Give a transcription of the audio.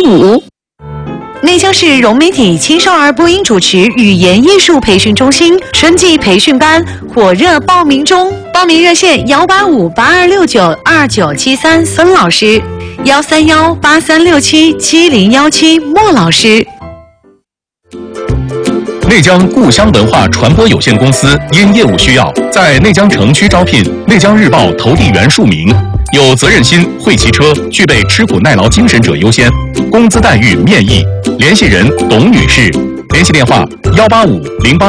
5。 内江市融媒体青少儿播音主持语言艺术培训中心春季培训班火热报名中，报名热线18582692973孙老师，13183677017莫老师。 内江故乡文化传播有限公司因业务需要，在内江城区招聘内江日报投递员数名，有责任心、会骑车、具备吃苦耐劳精神者优先，工资待遇面议。联系人董女士，联系电话18508。